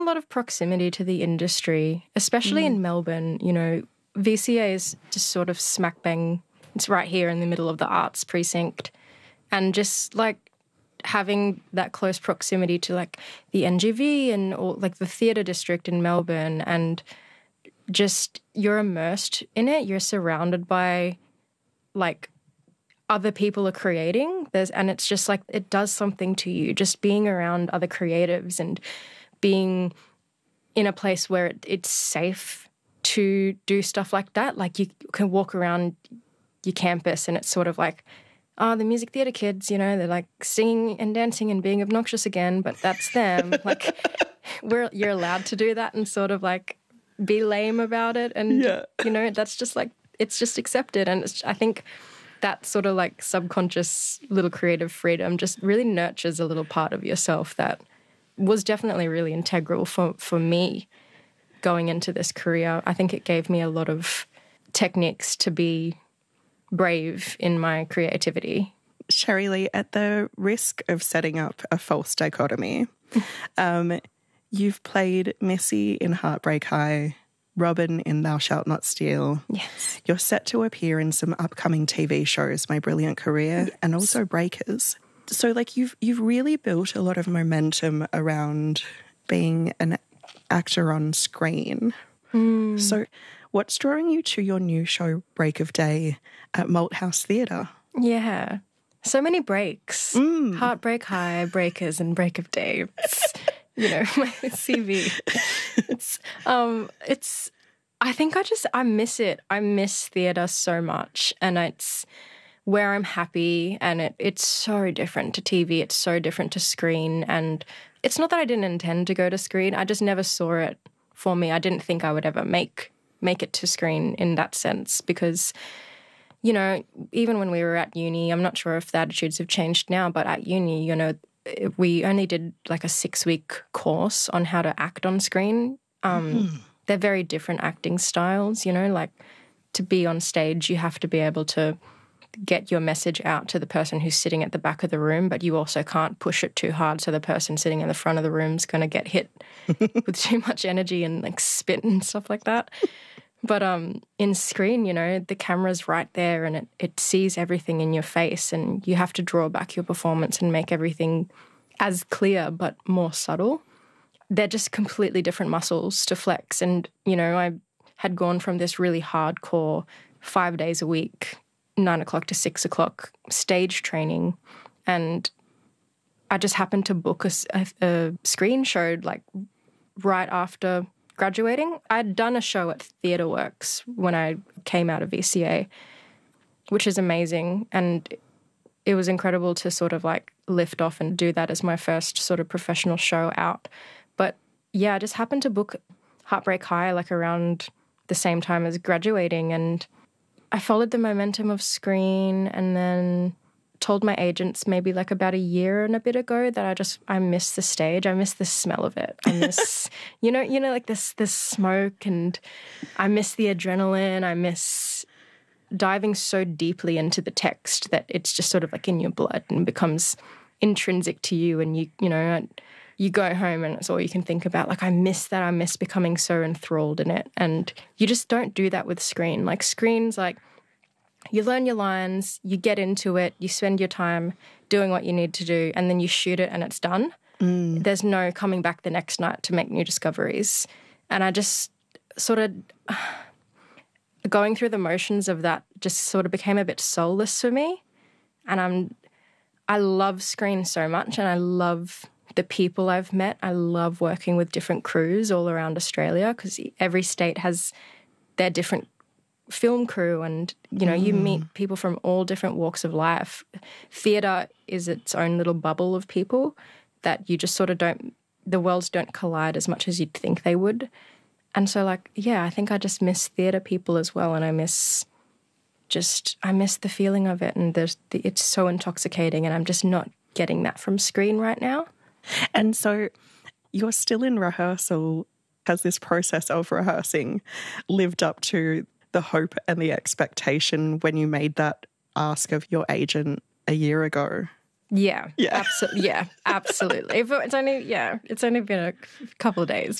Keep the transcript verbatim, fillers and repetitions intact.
A lot of proximity to the industry, especially mm. in Melbourne. You know, V C A is just sort of smack bang. It's right here in the middle of the arts precinct. And just like having that close proximity to like the N G V and or like the theatre district in Melbourne, and just you're immersed in it. You're surrounded by like other people are creating. There's and it's just like it does something to you. Just being around other creatives and being in a place where it, it's safe to do stuff like that. Like you can walk around your campus and it's sort of like, oh, the music theatre kids, you know, they're like singing and dancing and being obnoxious again, but that's them. Like we're you're allowed to do that and sort of like be lame about it. And, yeah. you know, that's just like, it's just accepted. And it's, I think that sort of like subconscious little creative freedom just really nurtures a little part of yourself that was definitely really integral for, for me going into this career. I think it gave me a lot of techniques to be brave in my creativity. Sherry-Lee, at the risk of setting up a false dichotomy, um, you've played Missy in Heartbreak High, Robin in Thou Shalt Not Steal. Yes. You're set to appear in some upcoming T V shows, My Brilliant Career, yes. and also Breakers. So, like, you've you've really built a lot of momentum around being an actor on screen. Mm. So, what's drawing you to your new show, Break of Day, at Malthouse Theatre? Yeah. So many breaks. Mm. Heartbreak High, Breakers, and Break of Day. It's, you know, my C V. It's, um, it's, I think I just, I miss it. I miss theatre so much. And it's where I'm happy, and it, it's so different to T V. It's so different to screen. And it's not that I didn't intend to go to screen. I just never saw it for me. I didn't think I would ever make make it to screen in that sense because, you know, even when we were at uni, I'm not sure if the attitudes have changed now, but at uni, you know, we only did like a six-week course on how to act on screen. Um, mm-hmm. They're very different acting styles, you know, like to be on stage, you have to be able to get your message out to the person who's sitting at the back of the room, but you also can't push it too hard so the person sitting in the front of the room is going to get hit with too much energy and like spit and stuff like that. But um, in screen, you know, the camera's right there and it, it sees everything in your face, and you have to draw back your performance and make everything as clear but more subtle. They're just completely different muscles to flex. And, you know, I had gone from this really hardcore five days a week, nine o'clock to six o'clock stage training, and I just happened to book a, a, a screen show like right after graduating. I'd done a show at TheatreWorks when I came out of V C A, which is amazing, and it was incredible to sort of like lift off and do that as my first sort of professional show out. But yeah, I just happened to book Heartbreak High like around the same time as graduating, and I followed the momentum of screen and then told my agents maybe like about a year and a bit ago that I just, I miss the stage. I miss the smell of it. I miss, you know, you know, like this, this smoke, and I miss the adrenaline. I miss diving so deeply into the text that it's just sort of like in your blood and becomes intrinsic to you. And you, you know, you go home and it's all you can think about. Like, I miss that. I miss becoming so enthralled in it. And you just don't do that with screen. Like screens, like, you learn your lines, you get into it, you spend your time doing what you need to do, and then you shoot it and it's done. Mm. There's no coming back the next night to make new discoveries. And I just sort of, going through the motions of that just sort of became a bit soulless for me. And I'm, I love screen so much, and I love the people I've met. I love working with different crews all around Australia because every state has their different film crew, and you know, mm. you meet people from all different walks of life. Theatre is its own little bubble of people that you just sort of don't, the worlds don't collide as much as you'd think they would. And so like, yeah, I think I just miss theatre people as well, and I miss just, I miss the feeling of it, and there's the, it's so intoxicating, and I'm just not getting that from screen right now. And so you're still in rehearsal. Has this process of rehearsing lived up to the hope and the expectation when you made that ask of your agent a year ago? Yeah. Yeah. Absolutely. Yeah, absolutely. If it's only, yeah, it's only been a couple of days.